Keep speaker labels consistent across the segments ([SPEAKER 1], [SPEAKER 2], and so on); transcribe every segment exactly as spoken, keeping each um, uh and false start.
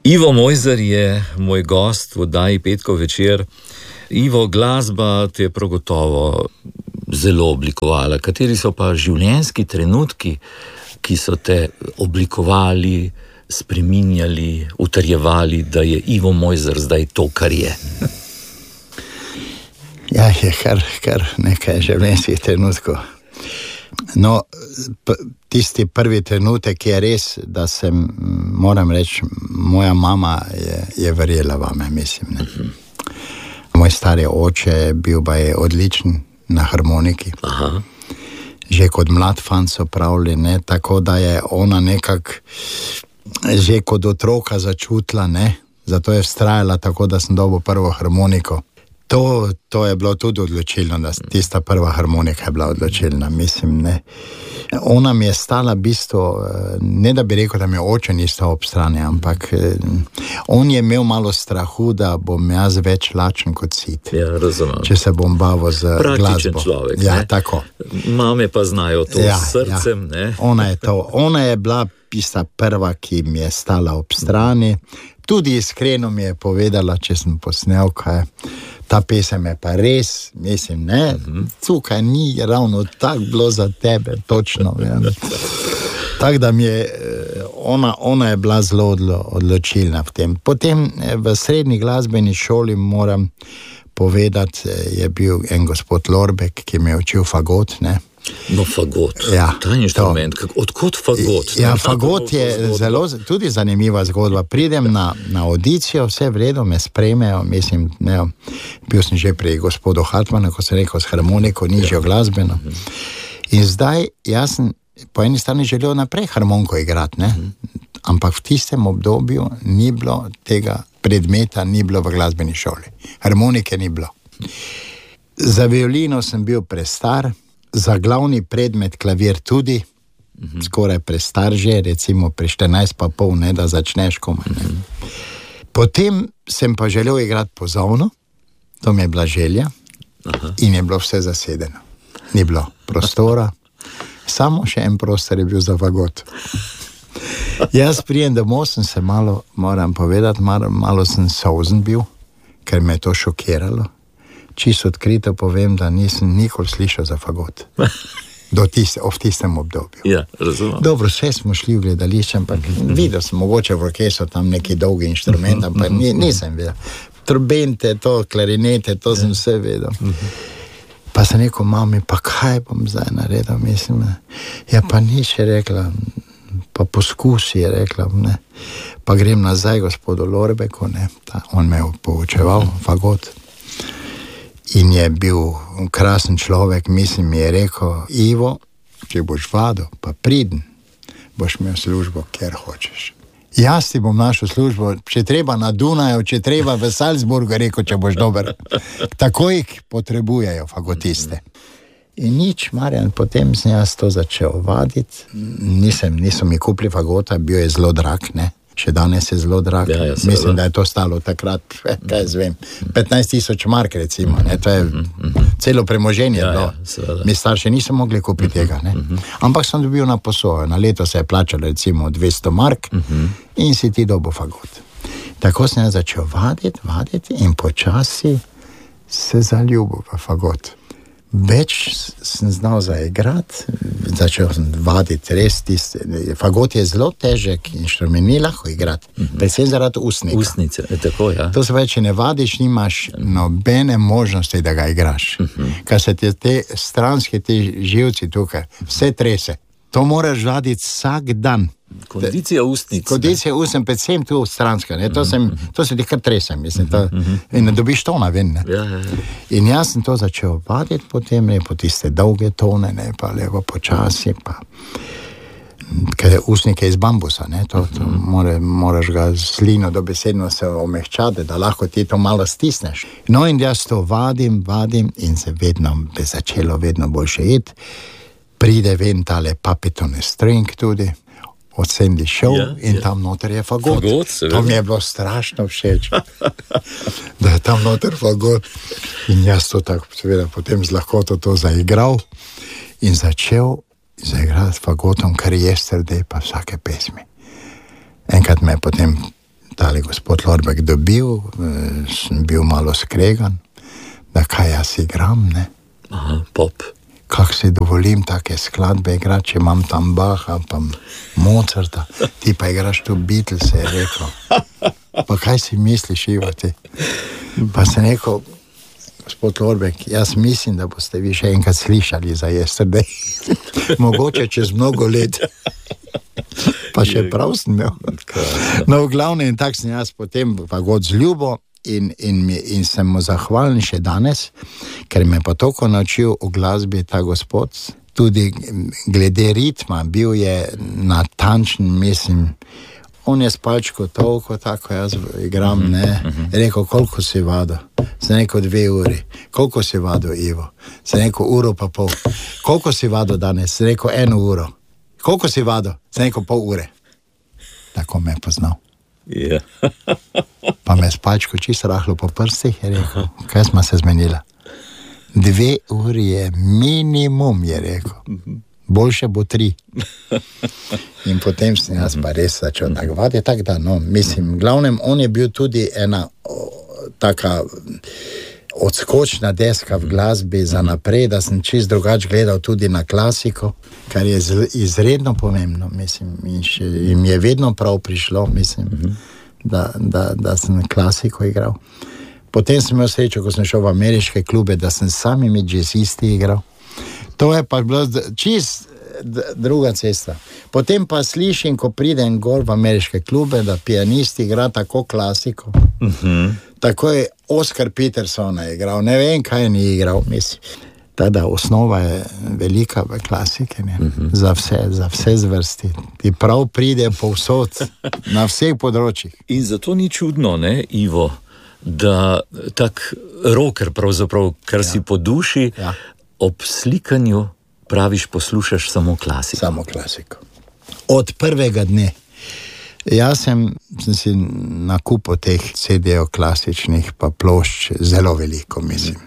[SPEAKER 1] Ivo Mojzer je moj gost v oddaji Petkov večer. Ivo, glasba te je prav gotovo zelo oblikovala. Kateri so pa življenjski trenutki, ki so te oblikovali, spreminjali, utrjevali, da je Ivo Mojzer zdaj to, kar je?
[SPEAKER 2] Ja, je kar, kar nekaj življenjskih trenutkov. No, p- tisti prvi trenutek je res, da sem, moram reči, moja mama je, je verjela vame, mislim. Ne? Uh-huh. Moj stari oče je bil pa je odličen na harmoniki.
[SPEAKER 1] Aha.
[SPEAKER 2] Že kot mlad fant so pravili, ne? Tako da je ona nekako že kot otroka začutila, ne? Zato je vztrajala tako, da sem dobil prvo harmoniko. To, to je bilo tudi odločilno, da tista prva harmonika je bila odločilna, mislim, ne. Ona mi je stala v bistvu, ne da bi rekel, da mi oče ni stal ob strani, ampak on je imel malo strahu, da bom jaz več lačen kot sit.
[SPEAKER 1] Ja, razumem.
[SPEAKER 2] Če se bom bavil z
[SPEAKER 1] Praktičen
[SPEAKER 2] glasbo.
[SPEAKER 1] človek,
[SPEAKER 2] ja,
[SPEAKER 1] ne?
[SPEAKER 2] Tako.
[SPEAKER 1] Mame pa znajo to
[SPEAKER 2] Ja,
[SPEAKER 1] s srcem,
[SPEAKER 2] ja.
[SPEAKER 1] ne?
[SPEAKER 2] Ona je to, ona je bila tista prva, ki mi je stala ob strani. Tudi iskreno mi je povedala, če sem posnel, kaj ta pesem je pa res, mislim, ne, tukaj ni ravno tako bilo za tebe, točno. Ja. Tako da mi je, ona, ona je bila zelo odlo, odločilna v tem. Potem v srednji glasbeni šoli, moram povedati, je bil en gospod Lorbek, ki mi je učil fagot, ne.
[SPEAKER 1] No, fagot,
[SPEAKER 2] Ja,
[SPEAKER 1] ta inštrument,
[SPEAKER 2] to.
[SPEAKER 1] Kak, odkot fagot?
[SPEAKER 2] Ja,
[SPEAKER 1] Ne,
[SPEAKER 2] fagot
[SPEAKER 1] tako
[SPEAKER 2] je
[SPEAKER 1] zgodba.
[SPEAKER 2] zelo, tudi zanimiva zgodba. Pridem na, na audicijo, vse v redu, me sprejmejo, mislim, ne, bil sem že pri gospodu Hartmanu, ko sem rekel, s harmoniko, nižjo glasbeno. In zdaj, jaz sem po eni strani želel naprej harmoniko igrati, ne, ampak v tistem obdobju ni bilo tega predmeta, ni bilo v glasbeni šoli. Harmonike ni bilo. Za violino sem bil prestar, za glavni predmet klavir tudi, uh-huh. skoraj prestar že, recimo pri štirinajst pa pol, ne, da začneš komaj. Uh-huh. Potem sem pa želel igrati pozavno, to mi je bila želja, uh-huh. in je bilo vse zasedeno. Ni bilo prostora, samo še en prostor je bil za fagot. Jaz prijem domov, sem se malo, moram povedati, malo, malo sem solzen bil, ker me je to šokiralo. Čisto odkrito povem, da nisem nikoli slišal za fagot. Do tiste, v tistem obdobju.
[SPEAKER 1] Ja, razumem.
[SPEAKER 2] Dobro, vse smo šli v gledališče, ampak videl sem mogoče v orkestru tam neki dolgi inštrument, ampak ni, nisem vedel. Trubente, to, klarinete, to sem vse vedel. Pa sem rekel, mami, pa kaj bom zdaj naredil, mislim, ne? Ja, pa nič je rekla, pa poskusi je rekla, ne? Pa grem nazaj gospodu Lorbeku, ne? Ta, on me je poučeval, fagot. In je bil krasen človek, mislim, mi je rekel, Ivo, če boš vadil, pa pridn, boš imel službo, kjer hočeš. Jaz ti bom našel službo, če treba na Dunaju, če treba v Salzburgu, rekel, če boš dober. Takoj jih potrebujejo fagotiste. In nič, Marjan, potem sem jaz to začel vaditi. Nisem, niso mi kupili fagota, bil je zelo drag, ne. Še danes je zelo drag.
[SPEAKER 1] Ja, ja,
[SPEAKER 2] mislim, da je to stalo takrat, kaj zvem, petnajst tisoč mark recimo, ne, to je celo premoženje
[SPEAKER 1] Ja,
[SPEAKER 2] bilo.
[SPEAKER 1] ja,
[SPEAKER 2] Mi starši niso mogli kupiti tega, ne. Ampak sem dobil na posojo, na leto se je plačalo recimo dvesto mark in si ti dobil fagot. Tako sem jaz začel vaditi, vaditi in počasi se zaljubil v fagot. Več sem znal zaigrati, začel sem vaditi res tiste. Fagot je zelo težek inštrument, ni lahko igrati, uh-huh. predvsem zaradi usnika.
[SPEAKER 1] Usnice, je tako, ja.
[SPEAKER 2] To se pravi, če ne vadiš, nimaš nobene možnosti, da ga igraš. Uh-huh. Kar se te, te stranske, te živci tukaj, vse trese. To moraš vaditi vsak dan.
[SPEAKER 1] Kondicija ustnic.
[SPEAKER 2] Kondicija ustnic, predvsem tu stranska, ne? To, sem, to se ti kar trese, mislim, to, in ne dobiš tona ven, ne?
[SPEAKER 1] Ja, ja, ja.
[SPEAKER 2] In jaz sem to začel vaditi potem, ne, po tiste dolge tone, ne, pa levo počasi, pa ker je ustnik je iz bambusa, ne, to, to more, moraš ga slino dobesedno se omehčati, da lahko ti to malo stisneš. No in jaz to vadim, vadim in se vedno, bi začelo vedno boljše iti. Pride ven tale Puppet on a String tudi, od Sandy Show, ja, in ja. Tam noter je fagot.
[SPEAKER 1] Fagot,
[SPEAKER 2] to mi je bilo strašno všeč, da je tam noter fagot. In jaz to tako, seveda, potem z lahkoto to zaigral in začel zaigrati s fagotom, kar Yesterday, pa vsake pesmi. Enkrat me je potem ta tali gospod Lorbek dobil, sem bil malo skregan, da kaj jaz igram, ne.
[SPEAKER 1] Aha, pop.
[SPEAKER 2] Kako si dovolim take skladbe igrati, če imam tam Bacha, pa Mozarta, ti pa igraš tu Beatles, je rekel. Pa kaj si misliš, Ivo, ti? Pa sem rekel, gospod Lorbek, jaz mislim, da boste vi še enkrat slišali za Yesterday. Mogoče čez mnogo let. Pa še prav sem imel. No, v glavnem, in tak sem jaz potem pa god z ljubo in, in, in sem mu zahvalen še danes, ker me pa toliko naučil o glasbi ta gospod. Tudi glede ritma, bil je natančen, mislim, on je s palčko toliko, tako jaz igram, ne. Rekel, koliko si vado? Sem rekel, dve uri. Koliko si vado, Ivo? Sem rekel, uro pa pol. Koliko si vado danes? Sem rekel, eno uro. Koliko si vado? Sem rekel, pol ure. Tako me je poznal.
[SPEAKER 1] Yeah.
[SPEAKER 2] Pa me s palčko čisto rahlo po prstih, je rekel, kaj smo se zmenila? Dve uri je minimum, je rekel. Boljše bo tri. In potem sem jaz pa res začel nagovati, tako da, no, mislim, v glavnem, on je bil tudi ena o, taka odskočna deska v glasbi za naprej, da sem čist drugač gledal tudi na klasiko, kar je izredno pomembno, mislim, in še, in je vedno prav prišlo, mislim, da, da, da sem klasiko igral. Potem sem imel srečo, ko sem šel v ameriške klube, da sem samimi jazzisti igral. To je pa bilo čist druga cesta. Potem pa slišim, ko pridem gor v ameriške klube, da pianisti igra tako klasiko. Uh-huh. Tako je Oscar Peterson igral, ne vem, kaj ni igral, mislim. Tada osnova je velika v klasike, ne? Uh-huh. Za vse, za vse zvrsti. Ti prav pride povsod, na vseh področjih.
[SPEAKER 1] In zato ni čudno, ne, Ivo, da tak rocker pravzaprav, kar ja. Si po duši, ja. Ob slikanju, praviš, poslušaš samo klasiko.
[SPEAKER 2] Samo klasiko. Od prvega dne. Jaz sem, sem si nakupil teh C D-jev klasičnih, pa plošč zelo veliko, mislim.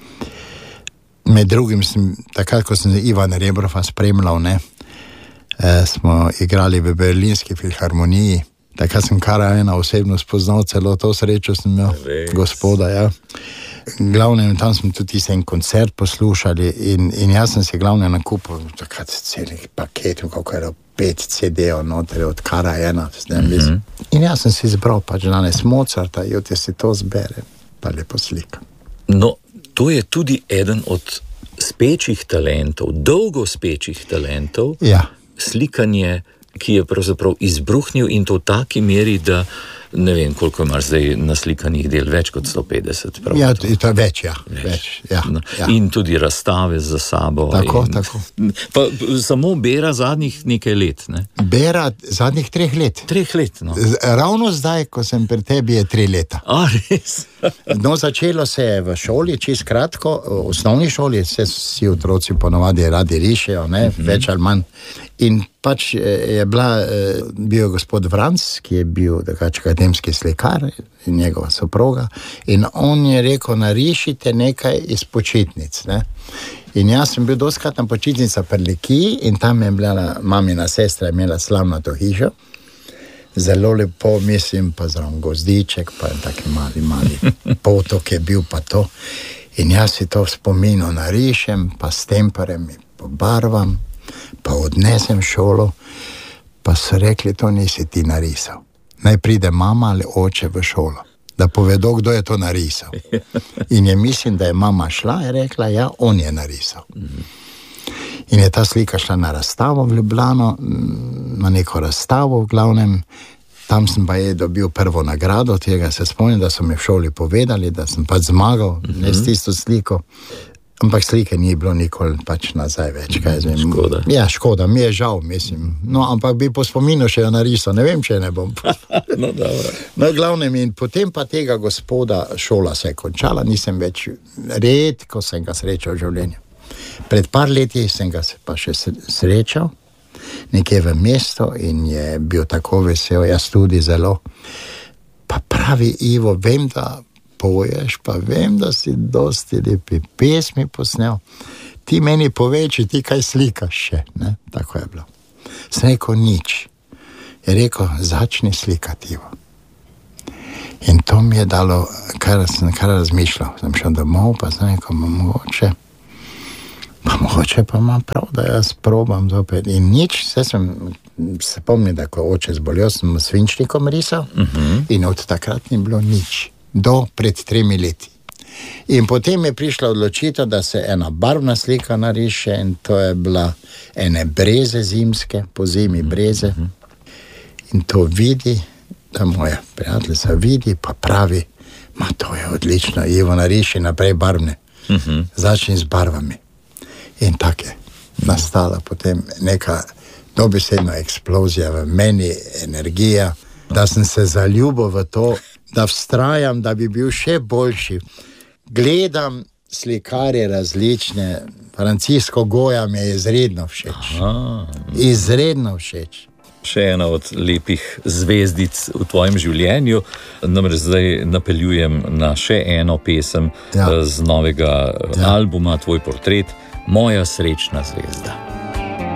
[SPEAKER 2] Med drugim sem, takrat, ko sem Ivana Rebrofa spremljal, ne, eh, smo igrali v Berlinski filharmoniji. Takrat sem Karajena osebno spoznal, celo to srečo sem imel, Res. Gospoda, ja. Glavnem, tam smo tudi en koncert poslušali in, in jaz sem si glavne nakupil takrat celih paketov, kako je pet C D-jev noter od Karajena. Mm-hmm. In jaz sem si izbral pač danes Mozarta, jutri si to zbere, pa lepo slika.
[SPEAKER 1] No, to je tudi eden od spečih talentov, dolgo spečih talentov,
[SPEAKER 2] ja.
[SPEAKER 1] Slikanje, ki je pravzaprav izbruhnil in to v taki meri, da ne vem, koliko imaš zdaj naslikanih del, več kot sto petdeset. Prav,
[SPEAKER 2] ja, to je več, ja. Več. Več, ja,
[SPEAKER 1] no.
[SPEAKER 2] Ja.
[SPEAKER 1] In tudi razstave za sabo.
[SPEAKER 2] Tako,
[SPEAKER 1] in,
[SPEAKER 2] tako.
[SPEAKER 1] Pa samo bera zadnjih nekaj let, ne?
[SPEAKER 2] Bera zadnjih treh let.
[SPEAKER 1] Treh let, no.
[SPEAKER 2] Ravno zdaj, ko sem pri tebi, je tri leta.
[SPEAKER 1] A, res?
[SPEAKER 2] No, začelo se je v šoli, čisto kratko, v osnovni šoli, vse si otroci ponovadi radi rišejo, ne, mm-hmm. več ali manj. In pač je bila, bil gospod Vranc, ki je bil takač akademski slikar in njegova soproga, in on je rekel, narišite nekaj iz počitnic, ne. In jaz sem bil doskrat na počitnica pri Likiji in tam je bila mamina sestra, imela slavnato hišo, zelo lepo, mislim, pa zraven gozdiček, pa taki mali, mali potok je bil pa to. In jaz si to v spominu narišem, pa s temperem pobarvam, pa odnesem šolo, pa so rekli, to nisi ti narisal. Naj pride mama ali oče v šolo, da povedo, kdo je to narisal. In je mislim, da je mama šla in rekla, ja, on je narisal. In je ta slika šla na razstavo v Ljubljano, na neko razstavo v glavnem, tam sem pa je dobil prvo nagrado, tega se spomnim, da so mi v šoli povedali, da sem pač zmagal, mm-hmm. ne s tisto sliko. Ampak slike ni bilo nikoli pač nazaj več, kaj zvem.
[SPEAKER 1] Škoda.
[SPEAKER 2] Ja, škoda, mi je žal, mislim. No, ampak bi po spominu še jo narisal, ne vem, če ne bom.
[SPEAKER 1] No, dobro.
[SPEAKER 2] No, glavnem, in potem pa tega gospoda šola se je končala, nisem več redko sem ga srečal v življenju. Pred par leti sem ga pa še srečal, nekje v mestu in je bil tako vesel, jaz tudi zelo. Pa pravi, Ivo, vem, da poješ, pa vem, da si dosti lepi pesmi posnel. Ti meni povej, če ti kaj slikaš še, ne? Tako je bilo. Sem rekel, nič. Je rekel, začni slikati, Ivo. In to mi je dalo, kar sem kar razmišljal. Sem šel domov, pa sem rekel, mogoče, pa mogoče pa imam prav, da jaz probam zopet. In nič, vse sem se pomnil, da ko oče zbolel, sem svinčnikom risal uh-huh. in od takrat ni bilo nič. Do pred tremi leti. In potem je prišla odločitev, da se ena barvna slika nariše in to je bila ene breze zimske, po zimi breze. Uh-huh. In to vidi, da moja prijateljica vidi, pa pravi, ma to je odlično, Ivo, nariši naprej barvne. Uh-huh. Začni z barvami. In tako je nastala potem neka dobesedna eksplozija v meni, energija, da sem se zaljubil v to, da vztrajam, da bi bil še boljši. Gledam slikarje različne, Francisco Goya mi je izredno všeč. Aha. Izredno všeč.
[SPEAKER 1] Še ena od lepih zvezdic v tvojem življenju. Namreč zdaj napeljujem na še eno pesem ja. z novega ja. albuma, tvoj portret, Moja srečna zvezda.